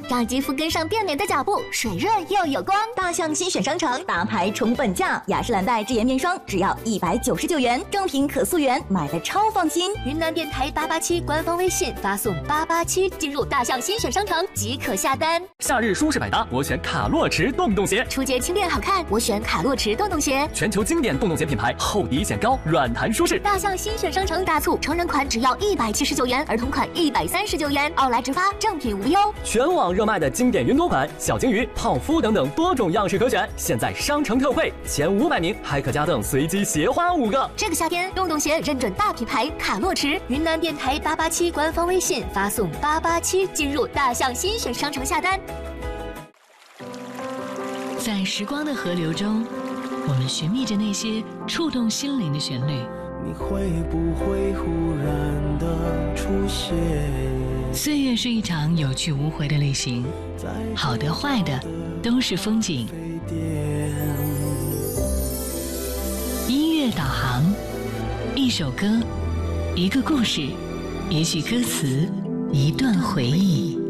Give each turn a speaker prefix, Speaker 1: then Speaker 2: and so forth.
Speaker 1: 让肌肤跟上变美的脚步，水润又有光。
Speaker 2: 大象新选商城大牌宠本价，雅诗兰黛智颜面霜只要199元，正品可溯源，买的超放心。
Speaker 1: 云南电台887官方微信发送887进入大象新选商城即可下单。
Speaker 3: 夏日舒适百搭，我选卡洛驰洞洞鞋。
Speaker 1: 初节轻便好看，我选卡洛驰洞洞鞋。
Speaker 3: 全球经典洞洞鞋品牌，厚底显高，软弹舒适。
Speaker 1: 大象新选商城大促，成人款只要179元，儿童款139元，奥莱直发，正品无忧。
Speaker 3: 全网热卖的经典云朵款、小金鱼、泡芙等等多种样式可选，现在商城特惠，前500名还可加赠随机鞋花5个。
Speaker 1: 这个夏天，洞洞鞋认准大品牌卡洛驰。云南电台887官方微信发送887进入大象新选商城下单。
Speaker 4: 在时光的河流中，我们寻觅着那些触动心灵的旋律。
Speaker 5: 你会不会忽然的出现？
Speaker 4: 岁月是一场有去无回的旅行，好的坏的都是风景。音乐导航，一首歌，一个故事，一句歌词，一段回忆。